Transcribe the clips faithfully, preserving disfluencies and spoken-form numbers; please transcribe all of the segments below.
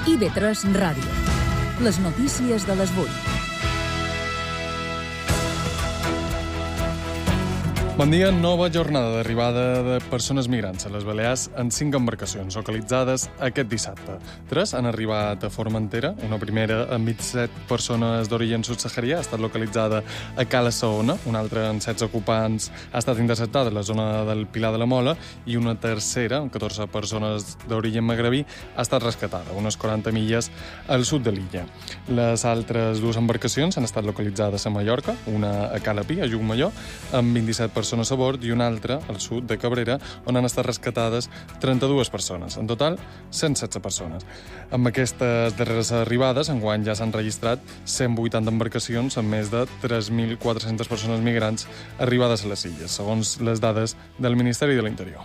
I V tres Ràdio. Les notícies de les vuit. Bon dia. Nova jornada d'arribada de persones migrants a les Balears en cinc embarcacions localitzades aquest dissabte. Tres han arribat a Formentera, una primera amb disset persones d'origen subsaharià ha estat localitzada a Cala Saona, una altra amb setze ocupants ha estat interceptada a la zona del Pilar de la Mola i una tercera, amb catorze persones d'origen magrebí, ha estat rescatada a unes quaranta milles al sud de l'illa. Les altres dues embarcacions han estat localitzades a Mallorca, una a Cala Pi, a Llucmajor, amb vint-i-set persones persones a bord i una altra al sud de Cabrera, on han estat rescatades trenta-dues persones. En total, cent setze persones. Amb aquestes darreres arribades, enguany ja s'han registrat cent vuitanta embarcacions amb més de tres mil quatre-centes persones migrants arribades a les illes, segons les dades del Ministeri de l'Interior.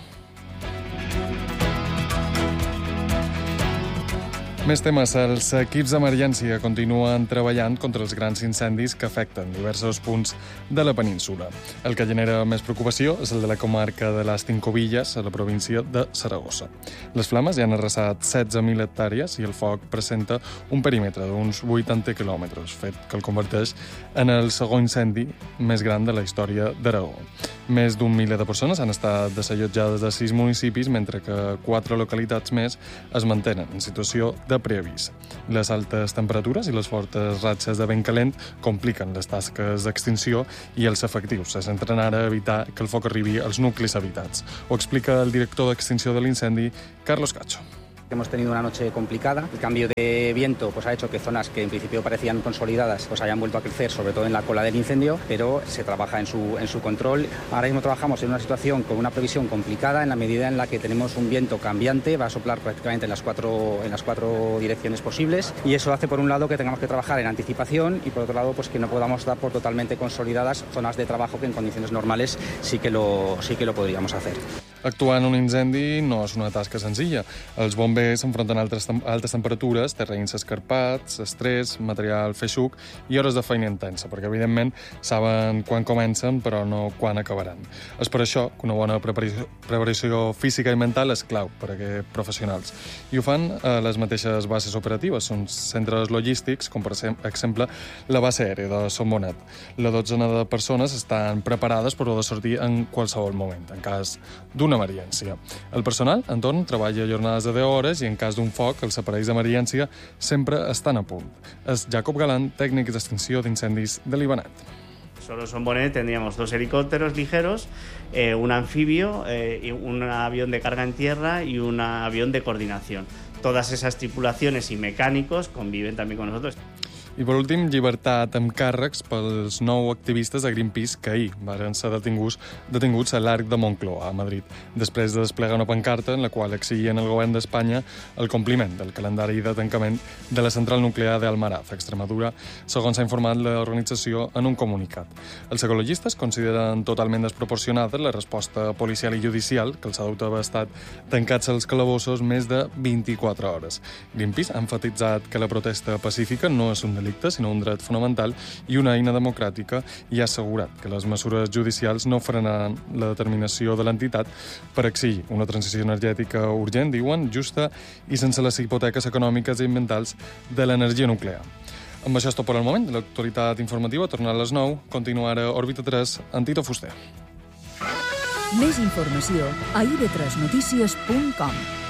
Més temes. Els equips d'emergència continuen treballant contra els grans incendis que afecten diversos punts de la península. El que genera més preocupació és el de la comarca de les Cincovillas, a la província de Saragossa. Les flames ja han arrasat setze mil hectàrees i el foc presenta un perímetre d'uns vuitanta quilòmetres, fet que el converteix en el segon incendi més gran de la història d'Aragó. Més d'un miler de persones han estat desallotjades de sis municipis, mentre que quatre localitats més es mantenen en situació de de preavís. Les altes temperatures i les fortes ratxes de vent calent compliquen les tasques d'extinció i els efectius se centren ara a evitar que el foc arribi als nuclis habitats. Ho explica el director d'extinció de l'incendi, Carlos Cacho. Hemos tenido una noche complicada. El cambio de viento pues, ha hecho que zonas que en principio parecían consolidadas pues, hayan vuelto a crecer, sobre todo en la cola del incendio, pero se trabaja en su, en su control. Ahora mismo trabajamos en una situación con una previsión complicada en la medida en la que tenemos un viento cambiante, va a soplar prácticamente en las cuatro, en las cuatro direcciones posibles, y eso hace por un lado que tengamos que trabajar en anticipación y por otro lado pues, que no podamos dar por totalmente consolidadas zonas de trabajo que en condiciones normales sí que lo, sí que lo podríamos hacer. Actuar en un incendi no és una tasca senzilla. Els bombers s'enfronten a altres, altes temperatures, terrenys escarpats, estrès, material feixuc i hores de feina intensa, perquè, evidentment, saben quan comencen, però no quan acabaran. És per això que una bona preparació, preparació física i mental és clau per a aquests professionals. I ho fan a les mateixes bases operatives. Són centres logístics, com per exemple la base aèria de Son Bonet. La dotzena de persones estan preparades per poder sortir en qualsevol moment, en cas d'una emergència. El personal, en torn, treballa jornades de deu hores i en cas d'un foc, els aparells d'emergència sempre estan a punt. És Jacob Galán, tècnic d'extinció d'incendis de l'Ivanet. Solo Son Bonet tendríamos dos helicópteros ligeros, eh, un anfibio, eh, un avión de carga en tierra y un avión de coordinación. Todas esas tripulaciones y mecánicos conviven también con nosotros. I per últim, llibertat amb càrrecs pels nou activistes de Greenpeace que ahir van ser detinguts, detinguts a l'Arc de Moncloa, a Madrid, després de desplegar una pancarta en la qual exigien al govern d'Espanya el compliment del calendari de tancament de la central nuclear d'Almaraz, a Extremadura, segons ha informat l'organització en un comunicat. Els ecologistes consideren totalment desproporcionada la resposta policial i judicial que els ha dut haver estat tancats als calabossos més de vint-i-quatre hores. Greenpeace ha enfatitzat que la protesta pacífica no és un delicte, sinó un dret fonamental i una eina democràtica, i ha assegurat que les mesures judicials no frenaran la determinació de l'entitat per exigir una transició energètica urgent, diuen, justa i sense les hipoteques econòmiques i ambientals de l'energia nuclear. Amb això és tot per al moment. L'actualitat informativa torna a les nou. Continua ara Òrbita tres amb Tito Fuster. Més informació a i ve tres notícies punt com.